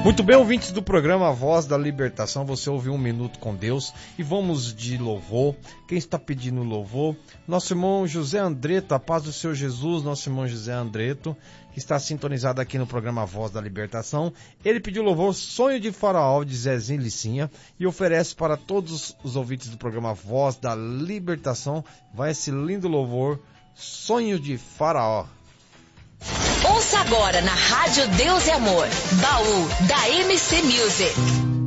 Muito bem, ouvintes do programa Voz da Libertação, você ouviu Um Minuto com Deus e vamos de louvor. Quem está pedindo louvor? Nosso irmão José Andreto, a paz do Senhor Jesus, nosso irmão José Andreto, que está sintonizado aqui no programa Voz da Libertação. Ele pediu louvor Sonho de Faraó, de Zezinho Licinha, e oferece para todos os ouvintes do programa Voz da Libertação, vai esse lindo louvor, Sonho de Faraó. Ouça agora na Rádio Deus e Amor, Baú da MC Music.